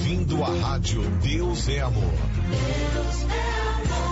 ouvindo a rádio Deus é Amor. Deus é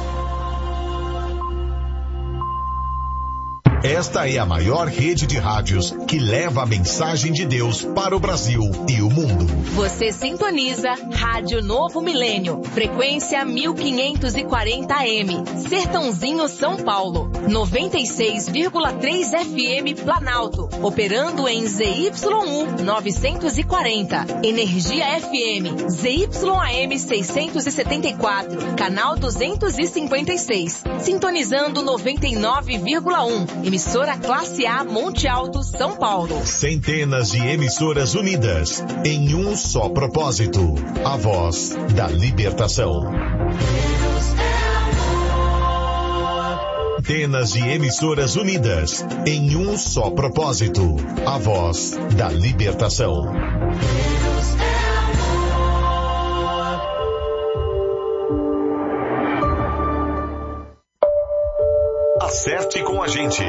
Esta é a maior rede de rádios que leva a mensagem de Deus para o Brasil e o mundo. Você sintoniza Rádio Novo Milênio, frequência 1540 AM, Sertãozinho, São Paulo, 96,3 FM Planalto, operando em ZYU 940, Energia FM, ZYAM 674, canal 256, sintonizando 99,1. Emissora Classe A Monte Alto, São Paulo. Centenas de emissoras unidas em um só propósito. A voz da libertação. Centenas de emissoras unidas em um só propósito. A voz da libertação. Acerte com a gente.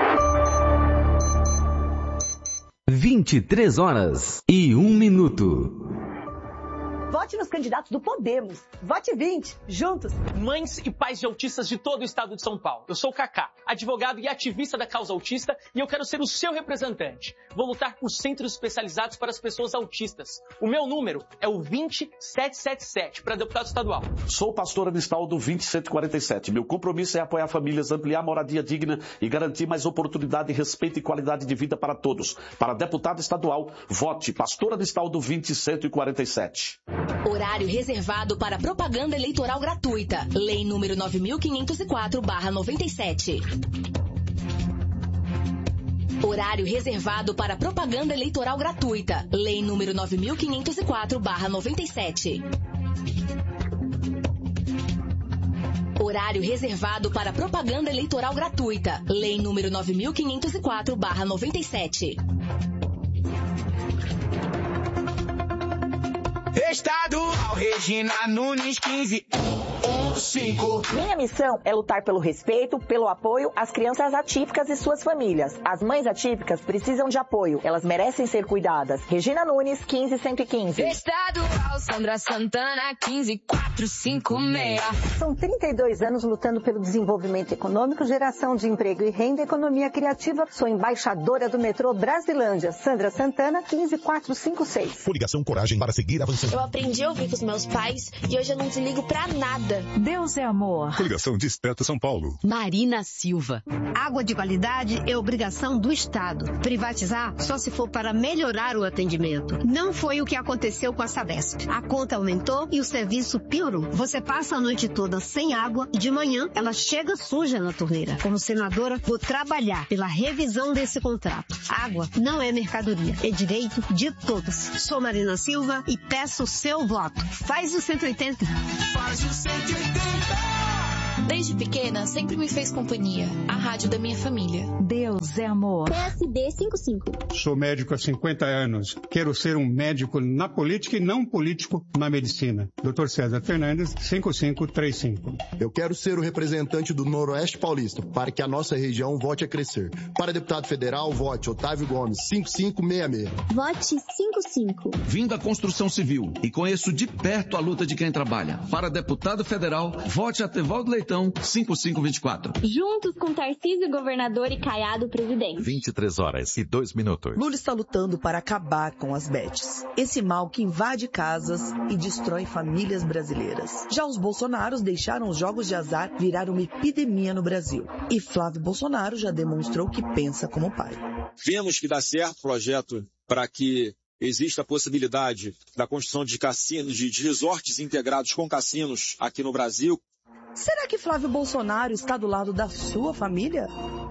23h01. Vote nos candidatos do Podemos. Vote 20. Juntos. Mães e pais de autistas de todo o estado de São Paulo. Eu sou o Kaká, advogado e ativista da causa autista, e eu quero ser o seu representante. Vou lutar por centros especializados para as pessoas autistas. O meu número é o 20777 para deputado estadual. Sou pastor Anistaldo 20147. Meu compromisso é apoiar famílias, ampliar moradia digna e garantir mais oportunidade, respeito e qualidade de vida para todos. Para deputado estadual, vote pastor Anistaldo 20147. Horário reservado para propaganda eleitoral gratuita. Lei número 9504/97. Horário reservado para propaganda eleitoral gratuita. Lei número 9504/97. Horário reservado para propaganda eleitoral gratuita. Lei número 9504/97. Estadual Regina Nunes 1515. Minha missão é lutar pelo respeito, pelo apoio às crianças atípicas e suas famílias. As mães atípicas precisam de apoio. Elas merecem ser cuidadas. Regina Nunes 15115. Estadual Sandra Santana 15456. São 32 anos lutando pelo desenvolvimento econômico, geração de emprego e renda, economia criativa. Sou embaixadora do metrô Brasilândia. Sandra Santana 15456. Coligação Coragem para seguir avançando. Eu aprendi a ouvir com os meus pais e hoje eu não desligo pra nada. Deus é amor. Coligação Desperta São Paulo. Marina Silva. Água de qualidade é obrigação do Estado. Privatizar só se for para melhorar o atendimento. Não foi o que aconteceu com a Sabesp. A conta aumentou e o serviço piorou. Você passa a noite toda sem água e de manhã ela chega suja na torneira. Como senadora, vou trabalhar pela revisão desse contrato. Água não é mercadoria, é direito de todos. Sou Marina Silva e peço o seu voto. Faz o 180. Faz o 180. Desde pequena, sempre me fez companhia. A rádio da minha família. Deus é amor. PSD 55. Sou médico há 50 anos. Quero ser um médico na política e não político na medicina. Dr. César Fernandes, 5535. Eu quero ser o representante do Noroeste Paulista para que a nossa região volte a crescer. Para deputado federal, vote Otávio Gomes, 5566. Vote 55. Vim da construção civil e conheço de perto a luta de quem trabalha. Para deputado federal, vote Atevaldo Leitão, 5524. Juntos com Tarcísio governador e Caiado presidente. 23h02. Lula está lutando para acabar com as bets. Esse mal que invade casas e destrói famílias brasileiras. Já os Bolsonaros deixaram os jogos de azar virar uma epidemia no Brasil. E Flávio Bolsonaro já demonstrou que pensa como pai. Vemos que dá certo o projeto para que existe a possibilidade da construção de cassinos, de resorts integrados com cassinos aqui no Brasil. Será que Flávio Bolsonaro está do lado da sua família?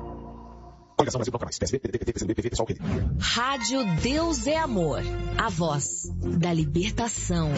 Rádio Deus é Amor. A voz da libertação.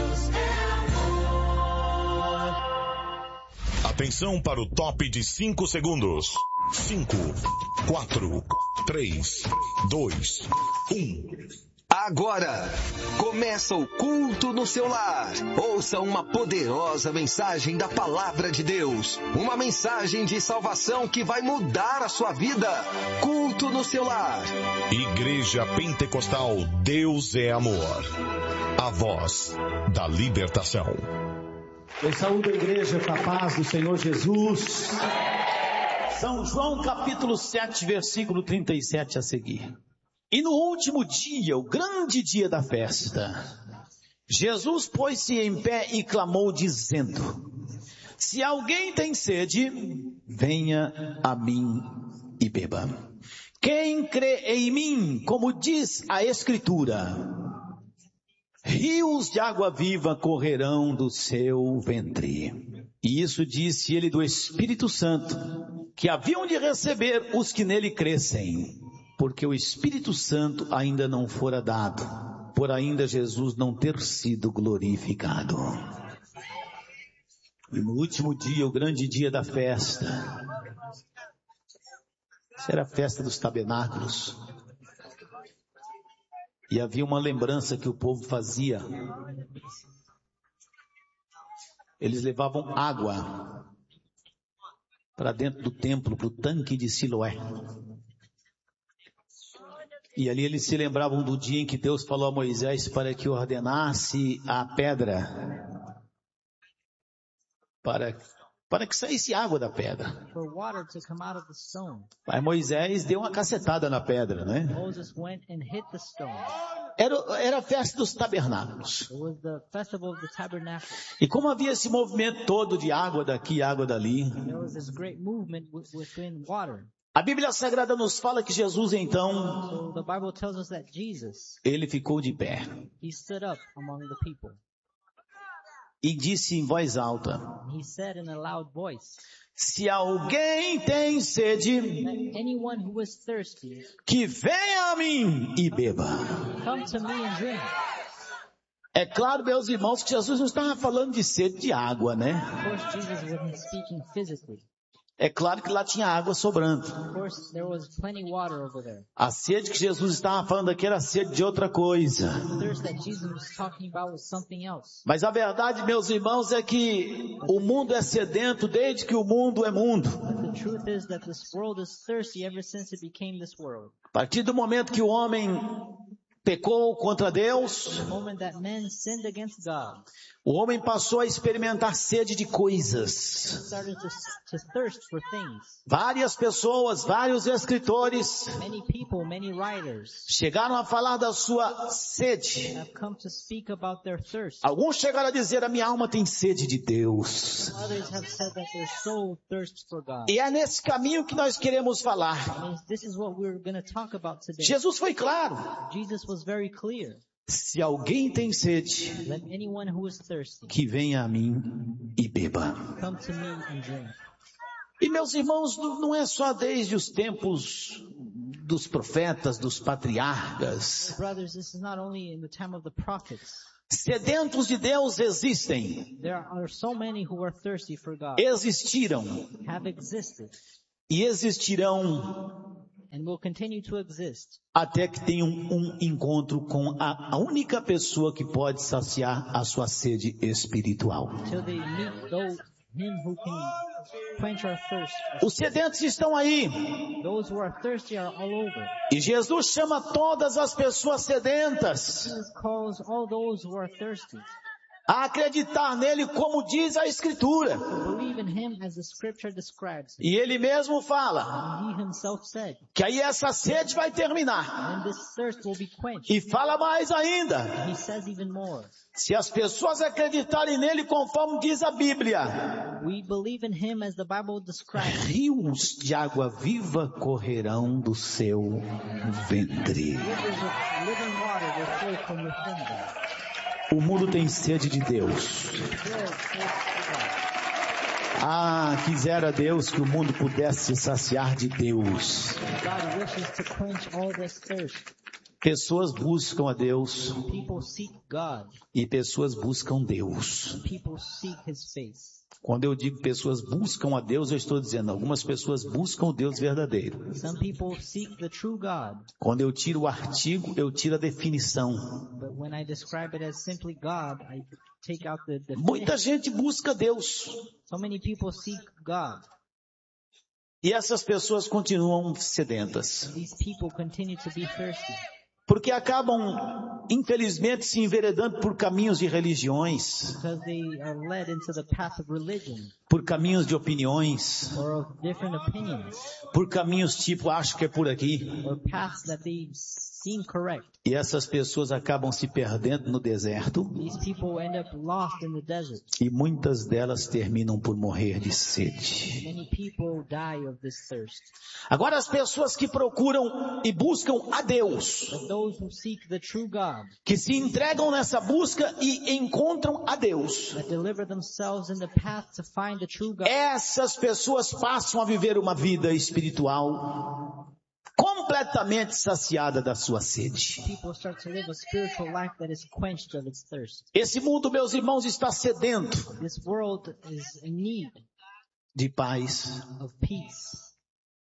Atenção para o top de 5 segundos. 5, 4, 3, 2, 1... Agora, começa o culto no seu lar. Ouça uma poderosa mensagem da Palavra de Deus. Uma mensagem de salvação que vai mudar a sua vida. Culto no seu lar. Igreja Pentecostal Deus é Amor. a voz da libertação. Eu saúdo a igreja com a paz do Senhor Jesus. São João capítulo 7, versículo 37 a seguir. E no último dia, o grande dia da festa, Jesus pôs-se em pé e clamou dizendo: se alguém tem sede, venha a mim e beba. Quem crê em mim, como diz a Escritura, rios de água viva correrão do seu ventre. E isso disse ele do Espírito Santo, que haviam de receber os que nele crescem, porque o Espírito Santo ainda não fora dado, por ainda Jesus não ter sido glorificado. E no último dia, o grande dia da festa, era a festa dos tabernáculos. E havia uma lembrança que o povo fazia. Eles levavam água para dentro do templo, para o tanque de Siloé. E ali eles se lembravam do dia em que Deus falou a Moisés para que ordenasse a pedra, para que saísse água da pedra. Aí Moisés deu uma cacetada na pedra, né? Era a festa dos tabernáculos. E como havia esse movimento todo de água daqui, água dali, a Bíblia Sagrada nos fala que Jesus então, ele ficou de pé e disse em voz alta: se alguém tem sede, que venha a mim e beba. É claro, meus irmãos, que Jesus não estava falando de sede de água, né? É claro que lá tinha água sobrando. A sede que Jesus estava falando aqui era a sede de outra coisa. Mas a verdade, meus irmãos, é que o mundo é sedento desde que o mundo é mundo. A partir do momento que o homem pecou contra Deus, o homem passou a experimentar sede de coisas. Várias pessoas, vários escritores chegaram a falar da sua sede. Alguns chegaram a dizer: a minha alma tem sede de Deus. E é nesse caminho que nós queremos falar. Jesus foi claro. Se alguém tem sede, que venha a mim e beba. E meus irmãos, não é só desde os tempos dos profetas, dos patriarcas. Sedentos de Deus existem. Existiram. E existirão até que tenham um encontro com a única pessoa que pode saciar a sua sede espiritual. Os sedentos estão aí. E Jesus chama todas as pessoas sedentas a acreditar nele, como diz a Escritura. E ele mesmo fala que aí essa sede vai terminar. E fala mais ainda: se as pessoas acreditarem nele conforme diz a Bíblia, rios de água viva correrão do seu ventre. O mundo tem sede de Deus. Ah, quisera Deus que o mundo pudesse se saciar de Deus. Pessoas buscam a Deus. E pessoas buscam Deus. Quando eu digo pessoas buscam a Deus, eu estou dizendo algumas pessoas buscam o Deus verdadeiro. Quando eu tiro o artigo, eu tiro a definição. Muita gente busca Deus. E essas pessoas continuam sedentas. Porque acabam, infelizmente, se enveredando por caminhos de religiões, because they are led into the path of religion por caminhos de opiniões, or of different opinions por caminhos tipo, acho que é por aqui. or paths that they seem correct. E essas pessoas acabam se perdendo no deserto These people end up lost in the desert. e muitas delas terminam por morrer de sede. Many people die of this thirst. Agora as pessoas que procuram e buscam a Deus, But those who seek the true God, que se entregam nessa busca e encontram a Deus, that deliver themselves in the path to find the true God, essas pessoas passam a viver uma vida espiritual completamente saciada da sua sede. people start to live a spiritual life that is quenched of its thirst. Esse mundo, meus irmãos, está sedento This world is in need de paz. of peace.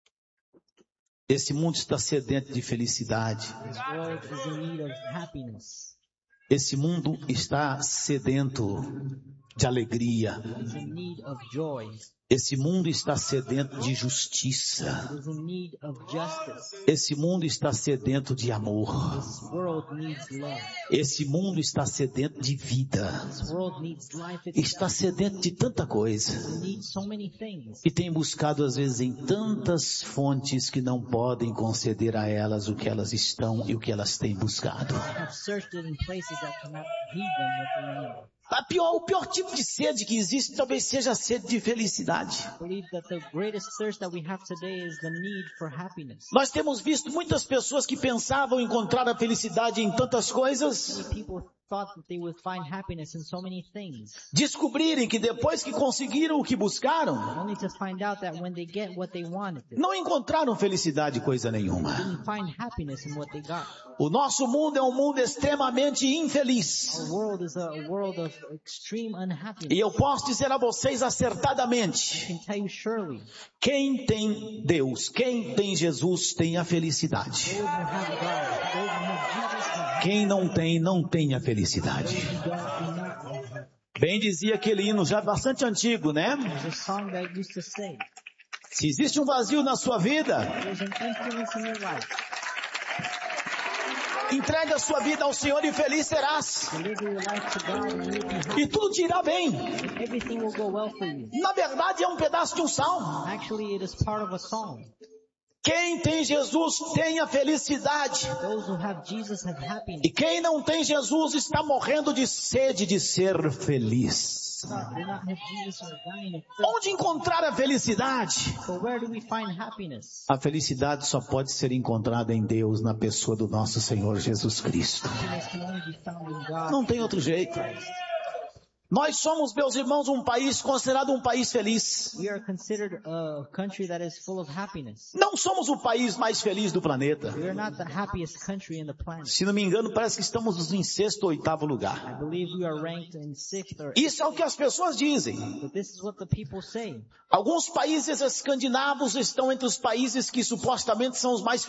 Esse mundo está sedento de felicidade. This world is in need of happiness. Esse mundo está sedento de alegria. It's in need of joy. Esse mundo está sedento de justiça. It is in need of justice. Esse mundo está sedento de amor. This world needs love. Esse mundo está sedento de vida. This world needs life Está itself. sedento de tanta coisa. It needs so many things. E tem buscado às vezes em tantas fontes que não podem conceder a elas o que elas estão e o que elas têm buscado. Have searched it in places that cannot give them what they need. O pior tipo de sede que existe talvez seja a sede de felicidade. I believe that the greatest thirst that we have today is the need for happiness. Nós temos visto muitas pessoas que pensavam encontrar a felicidade em tantas coisas, Many people thought that they would find happiness in so many things, descobrirem que depois que conseguiram o que buscaram, only to find out that when they get what they wanted, they não encontraram felicidade coisa nenhuma. didn't find happiness in what they got. O nosso mundo é um mundo extremamente infeliz. Our world is a world of extreme unhappiness. E eu posso dizer a vocês I acertadamente, can tell you surely, quem tem Deus, quem tem Jesus, tem a felicidade. those who have God, those who have Jesus have happiness. Quem não tem, não tem a felicidade. Those who don't do not have. Bem dizia aquele hino já bastante antigo, né? There's a song that used to say, Se existe um vazio na sua vida, there's an emptiness in your life. entregue a sua vida ao Senhor e feliz serás. Deliver your life to God and you'll be happy. E tudo te irá bem. Everything will go well for you. Na verdade é um pedaço de um salmo. Actually, it is part of a song. Quem tem Jesus tem a felicidade. Those who have Jesus have happiness. E quem não tem Jesus está morrendo de sede de ser feliz. Do not have Jesus are dying of thirst. Onde encontrar a felicidade? But where do we find happiness? A felicidade só pode ser encontrada em Deus, na pessoa do nosso Senhor Jesus Cristo. Happiness can only be found in God. Não tem outro jeito. Nós somos, meus irmãos, um país considerado um país feliz. We are considered a country that is full of happiness. Não somos o país mais feliz do planeta. We are not the happiest country in the planet. Se não me engano, parece que estamos em 6º ou 8º lugar. I believe we are ranked in 6th or 8th. Isso é o que as pessoas dizem. But this is what the people say. Alguns países escandinavos estão entre os países que supostamente são os mais